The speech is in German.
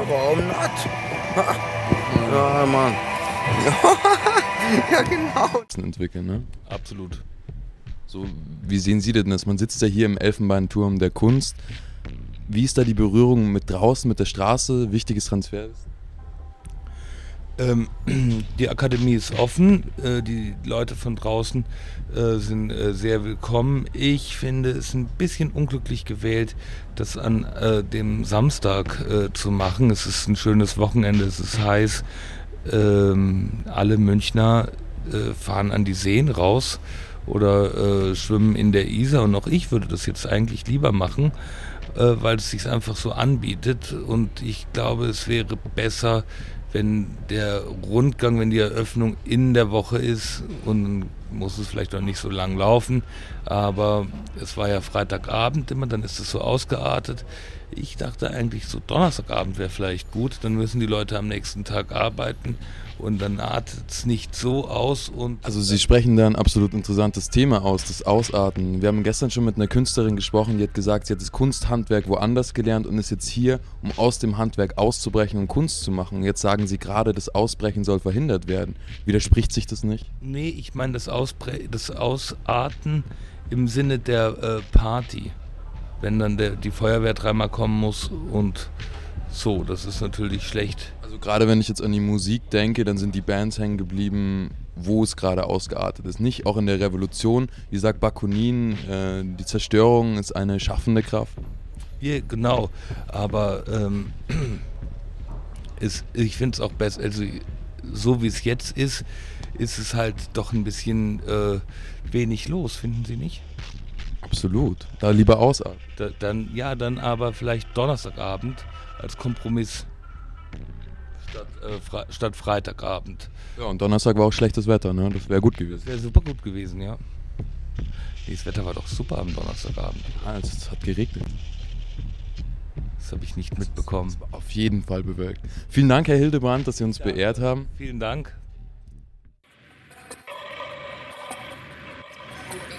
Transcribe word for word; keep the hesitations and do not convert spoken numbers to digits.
warum not? Ja, Mann. Ja, genau. Entwickeln, ne? Absolut. So, wie sehen Sie denn das? Man sitzt ja hier im Elfenbeinturm der Kunst. Wie ist da die Berührung mit draußen, mit der Straße? Wichtiges Transfer? Ähm, die Akademie ist offen, äh, die Leute von draußen äh, sind äh, sehr willkommen. Ich finde es ein bisschen unglücklich gewählt, das an äh, dem Samstag äh, zu machen. Es ist ein schönes Wochenende, es ist heiß. Ähm, alle Münchner äh, fahren an die Seen raus oder äh, schwimmen in der Isar, und auch ich würde das jetzt eigentlich lieber machen, äh, weil es sich einfach so anbietet, und ich glaube, es wäre besser, wenn der Rundgang, wenn die Eröffnung in der Woche ist, und dann muss es vielleicht auch nicht so lang laufen, aber es war ja Freitagabend immer, dann ist es so ausgeartet. Ich dachte eigentlich, so Donnerstagabend wäre vielleicht gut, dann müssen die Leute am nächsten Tag arbeiten und dann artet es nicht so aus. Und also Sie sprechen da ein absolut interessantes Thema aus, das Ausarten. Wir haben gestern schon mit einer Künstlerin gesprochen, die hat gesagt, sie hat das Kunsthandwerk woanders gelernt und ist jetzt hier, um aus dem Handwerk auszubrechen und Kunst zu machen. Jetzt sagen Sie gerade, das Ausbrechen soll verhindert werden. Widerspricht sich das nicht? Nee, ich meine das, Ausbre- das Ausarten im Sinne der äh, Party. Wenn dann der, die Feuerwehr dreimal kommen muss und so, das ist natürlich schlecht. Also gerade wenn ich jetzt an die Musik denke, dann sind die Bands hängen geblieben, wo es gerade ausgeartet ist. Nicht auch in der Revolution. Wie sagt Bakunin, äh, die Zerstörung ist eine schaffende Kraft. Ja, genau, aber ähm, ist, ich finde es auch besser, also so wie es jetzt ist, ist es halt doch ein bisschen äh, wenig los, finden Sie nicht? Absolut. Da lieber ausatmen. Da, dann, ja, dann aber vielleicht Donnerstagabend als Kompromiss statt, äh, Fre- statt Freitagabend. Ja, und Donnerstag war auch schlechtes Wetter, ne? Das wäre gut gewesen. Das wäre super gut gewesen, ja. Nee, das Wetter war doch super am Donnerstagabend. Ah, es, es hat geregnet. Das habe ich nicht mitbekommen. Es war auf jeden Fall bewölkt. Vielen Dank, Herr Hildebrand, dass Sie uns Ja. beehrt haben. Vielen Dank.